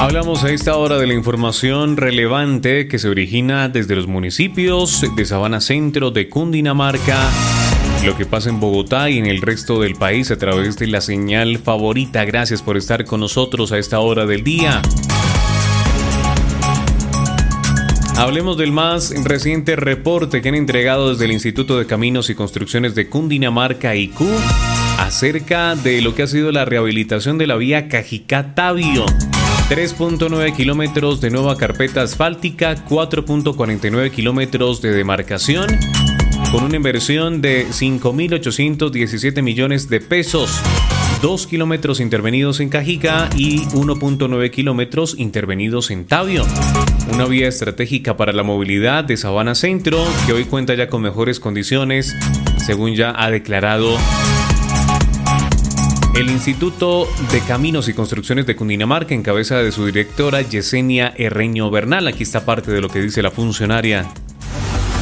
Hablamos a esta hora de la información relevante que se origina desde los municipios de Sabana Centro, de Cundinamarca, lo que pasa en Bogotá y en el resto del país a través de la señal favorita. Gracias por estar con nosotros a esta hora del día. Hablemos del más reciente reporte que han entregado desde el Instituto de Caminos y Construcciones de Cundinamarca, ICU, acerca de lo que ha sido la rehabilitación de la vía Cajicá-Tabio. 3.9 kilómetros de nueva carpeta asfáltica, 4.49 kilómetros de demarcación, con una inversión de 5.817 millones de pesos. 2 kilómetros intervenidos en Cajicá y 1.9 kilómetros intervenidos en Tabio. Una vía estratégica para la movilidad de Sabana Centro, que hoy cuenta ya con mejores condiciones, según ya ha declarado el Instituto de Caminos y Construcciones de Cundinamarca, en cabeza de su directora Yesenia Herreño Bernal. Aquí está parte de lo que dice la funcionaria.